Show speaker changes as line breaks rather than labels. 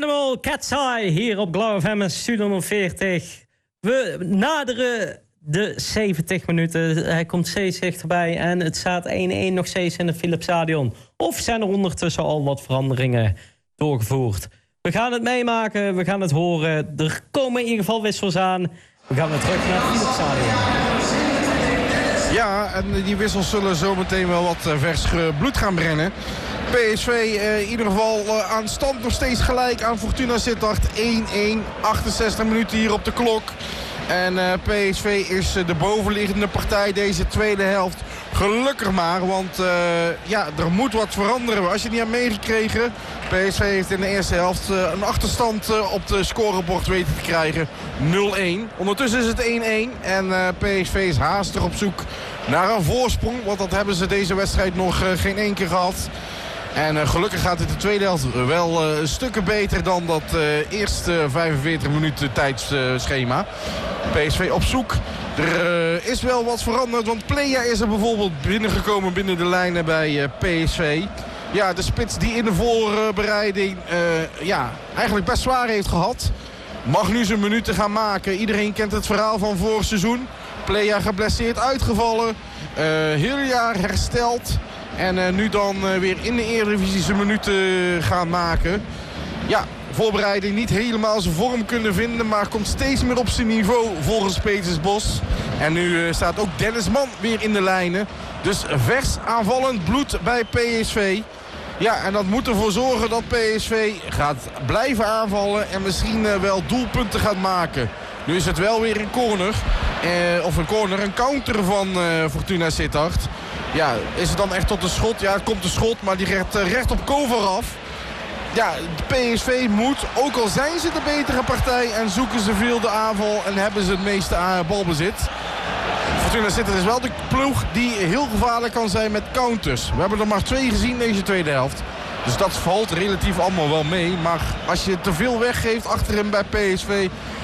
Animal, Cat's Eye, hier op Glow FM Studio 40. We naderen de 70 minuten. Hij komt steeds dichterbij en het staat 1-1 nog steeds in het Philips Stadion. Of zijn er ondertussen al wat veranderingen doorgevoerd? We gaan het meemaken, we gaan het horen. Er komen in ieder geval wissels aan. We gaan weer terug naar het Philips Stadion.
Ja, en die wissels zullen zometeen wel wat vers bloed gaan brengen. PSV in ieder geval aan stand nog steeds gelijk aan Fortuna Sittard. 1-1, 68 minuten hier op de klok. En PSV is de bovenliggende partij deze tweede helft. Gelukkig maar, want ja, er moet wat veranderen. Als je het niet hebt meegekregen, PSV heeft in de eerste helft een achterstand op de scorebord weten te krijgen. 0-1. Ondertussen is het 1-1 en PSV is haastig op zoek naar een voorsprong. Want dat hebben ze deze wedstrijd nog geen één keer gehad. En gelukkig gaat het de tweede helft wel stukken beter dan dat eerste 45 minuten tijdsschema. PSV op zoek. Er is wel wat veranderd, want Plea is er bijvoorbeeld binnengekomen binnen de lijnen bij PSV. Ja, de spits die in de voorbereiding eigenlijk best zwaar heeft gehad. Mag nu zijn minuten gaan maken. Iedereen kent het verhaal van vorig seizoen. Plea geblesseerd uitgevallen. Heel jaar hersteld. En nu dan weer in de Eredivisie zijn minuten gaan maken. Ja, voorbereiding niet helemaal zijn vorm kunnen vinden. Maar komt steeds meer op zijn niveau volgens Peters Bos. En nu staat ook Dennis Mann weer in de lijnen. Dus vers aanvallend bloed bij PSV. Ja, en dat moet ervoor zorgen dat PSV gaat blijven aanvallen. En misschien wel doelpunten gaat maken. Nu is het wel weer een corner. Een counter van Fortuna Sittard. Ja, is het dan echt tot een schot? Ja, het komt een schot, maar die gaat recht op Kovar af. Ja, de PSV moet, ook al zijn ze de betere partij en zoeken ze veel de aanval en hebben ze het meeste balbezit. Fortuna Sittard is wel de ploeg die heel gevaarlijk kan zijn met counters. We hebben er maar 2 gezien deze tweede helft. Dus dat valt relatief allemaal wel mee. Maar als je te veel weggeeft achterin bij PSV,